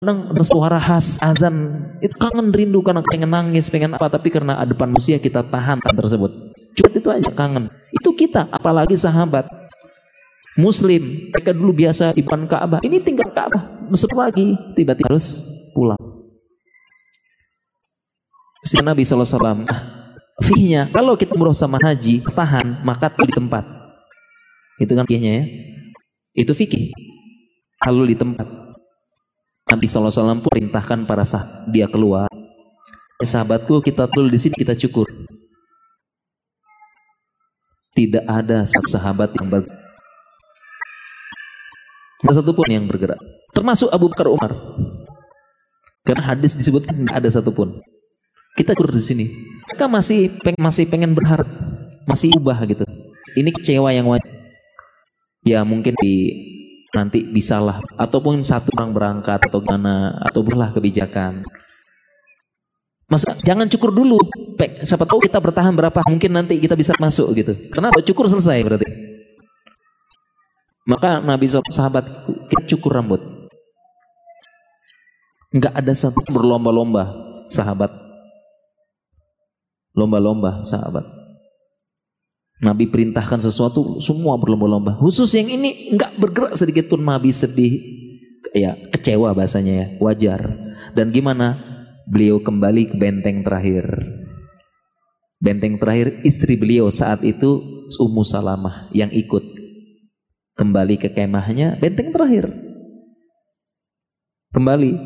Kadang ada suara khas azan, itu kangen rindu karena pengen nangis, pengen apa, tapi karena ada depan manusia kita tahan tersebut. Cuma itu aja kangen. Itu kita, apalagi sahabat Muslim, mereka dulu biasa di depan Ka'bah, ini tinggal Ka'bah, besok lagi tiba-tiba harus pulang. Si Nabi SAW, fikihnya kalau kita umroh sama haji tahan, maka di tempat. Itu kan fikihnya ya. Itu fikih. Kalau di tempat. Nabi SAW pun perintahkan para sahabat dia keluar. Sahabatku, kita dulu di sini kita cukur. Tidak ada sahabat yang bergerak. Tidak satupun yang bergerak. Termasuk Abu Bakar Umar. Karena hadis disebutkan tidak ada satupun. Kita cukur di sini. Mereka masih pengen berharap, masih ubah gitu. Ini kecewa yang wajar. Ya mungkin nanti bisalah, ataupun satu orang berangkat atau gimana, atau berlah kebijakan. Masa jangan cukur dulu, siapa tahu kita bertahan berapa, mungkin nanti kita bisa masuk gitu. Kenapa? Cukur selesai berarti. Maka Nabi sahabat kita cukur rambut. Enggak ada satu berlomba-lomba sahabat. Lomba-lomba sahabat. Nabi perintahkan sesuatu, semua berlomba-lomba. Khusus yang ini enggak bergerak sedikit pun. Nabi sedih, ya kecewa bahasanya ya, wajar. Dan gimana? Beliau kembali ke benteng terakhir. Benteng terakhir istri beliau saat itu Ummu Salamah yang ikut kembali ke kemahnya, benteng terakhir. Kembali.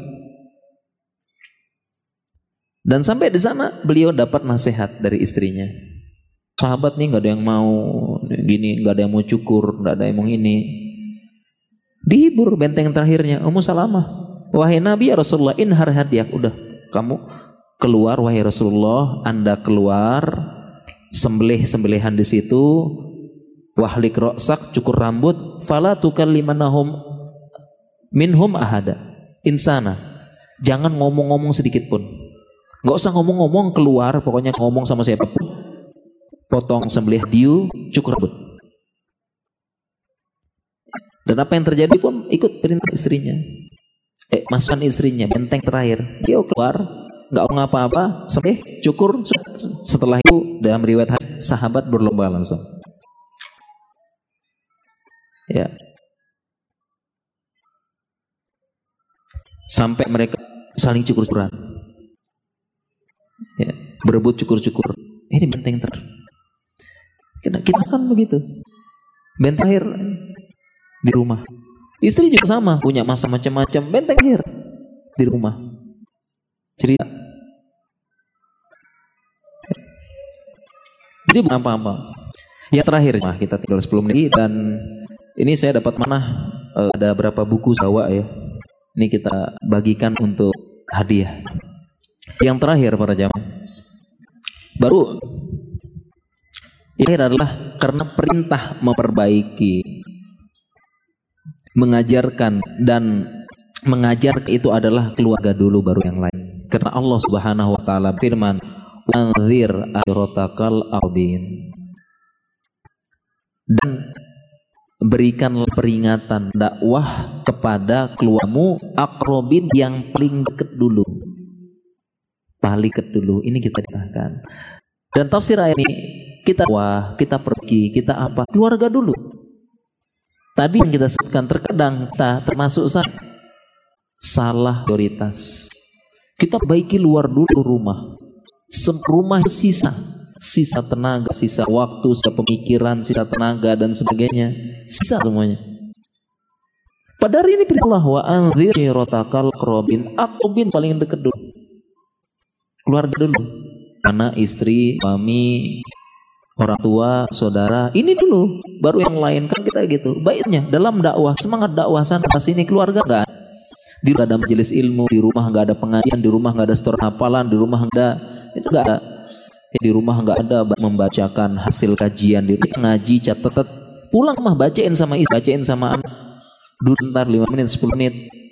Dan sampai di sana beliau dapat nasihat dari istrinya. Sahabat nih nggak ada yang mau gini, nggak ada yang mau cukur, nggak ada yang mau ini. Dihibur benteng terakhirnya Ummu Salamah. Wahai Nabi ya Rasulullah, inhar hadiah. Udah kamu keluar wahai Rasulullah, Anda keluar, sembelihan di situ, wahlik roksak, cukur rambut, fala tukallimanahum minhum ahada insana. Jangan ngomong-ngomong sedikit pun. Nggak usah ngomong-ngomong, keluar pokoknya ngomong sama siapapun. Potong sembelih diu, cukur rambut. Dan apa yang terjadi pun ikut perintah istrinya. Masukkan istrinya benteng terakhir. Dia keluar, nggak ngapa-apa, sembelih, cukur. Setelah itu dalam riwayat sahabat berlomba langsung. Ya. Sampai mereka saling cukur-cukuran. Ya, berebut cukur-cukur. Ini benteng terakhir. Kita kan begitu. Benteng terakhir di rumah. Istri juga sama, punya masa macam-macam, benteng terakhir di rumah. Cerita. Jadi apa-apa. Ya terakhir, kita tinggal 10 menit dan ini saya dapat mana ada berapa buku bawa ya. Ini kita bagikan untuk hadiah. Yang terakhir para jamaah. Baru ini adalah karena perintah memperbaiki, mengajarkan dan mengajar itu adalah keluarga dulu baru yang lain. Karena Allah Subhanahu wa taala firman, "Anzir ashiratakal aqrabin." Dan berikanlah peringatan dakwah kepada keluargamu aqrabin yang paling dekat dulu. Paling dekat dulu. Ini kita katakan. Dan tafsir ayat ini kita pergi, kita apa? Keluarga dulu. Tadi yang kita sebutkan terkadang kita termasuk salah prioritas. Kita perbaiki luar dulu rumah. Rumah sisa tenaga, sisa waktu, sisa pemikiran, sisa tenaga dan sebagainya. Sisa semuanya. Pada hari ini Allah wa anzir ashiratakal aqrabin. Aqrabin paling dekat dulu. Keluarga dulu. Anak, istri, suami, orang tua, saudara, ini dulu, baru yang lain. Kan kita gitu. Baiknya dalam dakwah, semangat dakwah sana sini, keluarga enggak ada. Di rumah ada majelis ilmu, di rumah enggak ada pengajian, di rumah enggak ada store hafalan, di rumah enggak ada, itu enggak ada. Di rumah enggak ada membacakan hasil kajian, di rumah ngaji, catat, pulang mah bacain sama istri, bacain sama anak. Dulu bentar 5 menit, 10 menit.